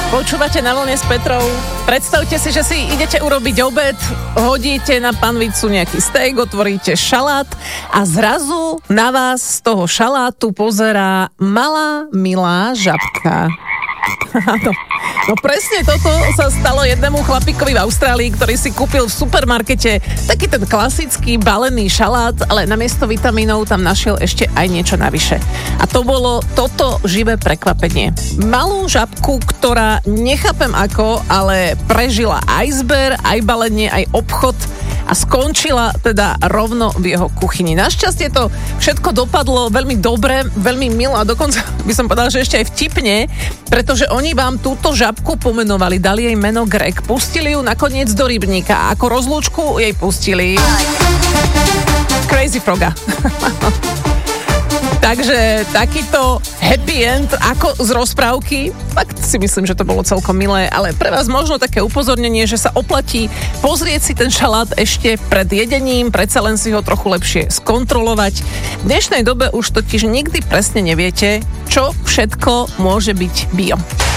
Počúvate Na vlne s Petrou. Predstavte si, že si idete urobiť obed, hodíte na panvicu nejaký steak, otvoríte šalát a zrazu na vás z toho šalátu pozerá malá, milá žabka. Áno. No presne toto sa stalo jednému chlapíkovi v Austrálii, ktorý si kúpil v supermarkete taký ten klasický balený šalát, ale namiesto vitamínov tam našiel ešte aj niečo navyše. A to bolo toto živé prekvapenie. Malú žabku, ktorá nechápem ako, ale prežila aj zber, aj balenie, aj obchod a skončila teda rovno v jeho kuchyni. Našťastie to všetko dopadlo veľmi dobre, veľmi milo a dokonca by som povedala, že ešte aj vtipne, pretože oni vám túto žabku pomenovali, dali jej meno Greg, pustili ju nakoniec do rybníka a ako rozlúčku jej pustili Crazy Froga. Takže takýto happy end ako z rozprávky, tak si myslím, že to bolo celkom milé, ale pre vás možno také upozornenie, že sa oplatí pozrieť si ten šalát ešte pred jedením, predsa len si ho trochu lepšie skontrolovať. V dnešnej dobe už totiž nikdy presne neviete, čo všetko môže byť bio.